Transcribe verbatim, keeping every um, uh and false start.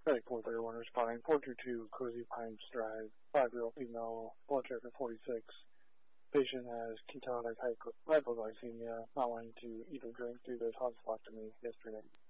Medic four thirty-one responding, four two two Cozy Pines Drive, five-year-old female, blood sugar forty-six. Patient has ketotic hypo- hypoglycemia, not wanting to eat or drink due to tonsillectomy yesterday.